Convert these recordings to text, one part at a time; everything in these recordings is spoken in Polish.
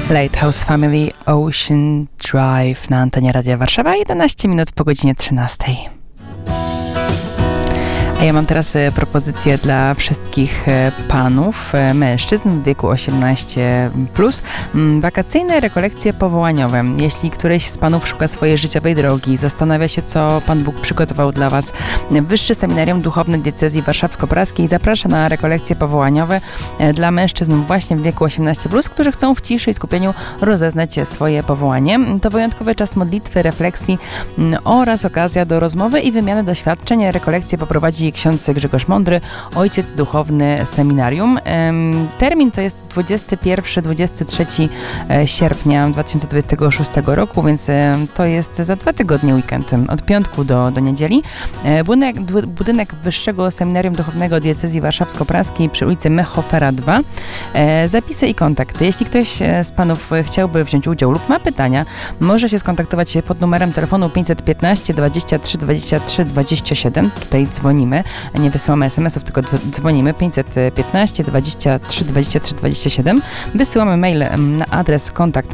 Lighthouse Family, Ocean Drive na antenie Radia Warszawa, 11 minut po godzinie 13. A ja mam teraz propozycję dla wszystkich panów, mężczyzn w wieku 18+, wakacyjne rekolekcje powołaniowe. Jeśli któryś z panów szuka swojej życiowej drogi, zastanawia się, co Pan Bóg przygotował dla was, Wyższe Seminarium Duchowne Diecezji Warszawsko-Praskiej zaprasza na rekolekcje powołaniowe dla mężczyzn właśnie w wieku 18+, którzy chcą w ciszy i skupieniu rozeznać swoje powołanie. To wyjątkowy czas modlitwy, refleksji oraz okazja do rozmowy i wymiany doświadczeń. Rekolekcje poprowadzi ksiądz Grzegorz Mądry, ojciec duchowny seminarium. Termin to jest 21-23 sierpnia 2026 roku, więc to jest za 2 tygodnie weekend, od piątku do niedzieli. Budynek Wyższego Seminarium Duchownego Diecezji Warszawsko-Praskiej przy ulicy Mechofera 2. Zapisy i kontakty. Jeśli ktoś z panów chciałby wziąć udział lub ma pytania, może się skontaktować pod numerem telefonu 515 23 23 27. Tutaj dzwonimy. Nie wysyłamy SMS-ów, tylko dzwonimy 515 23 23 27. Wysyłamy mail na adres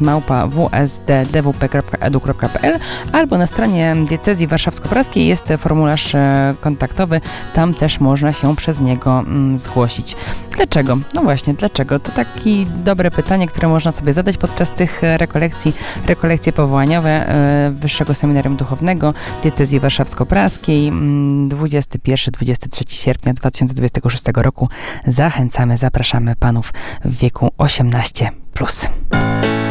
kontakt@wsddwp.edu.pl albo na stronie Diecezji Warszawsko-Praskiej jest formularz kontaktowy. Tam też można się przez niego zgłosić. Dlaczego? No właśnie, dlaczego? To takie dobre pytanie, które można sobie zadać podczas tych rekolekcje powołaniowe Wyższego Seminarium Duchownego Diecezji Warszawsko-Praskiej 21-23 sierpnia 2026 roku. Zachęcamy, zapraszamy panów w wieku 18+.